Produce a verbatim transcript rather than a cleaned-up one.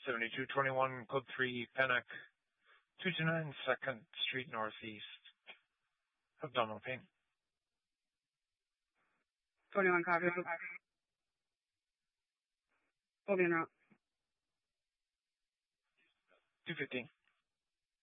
seventy-two twenty-one, Code three, Panic, two two nine second Street Northeast. Abdominal pain. twenty-one copy. Open route. two fifteen.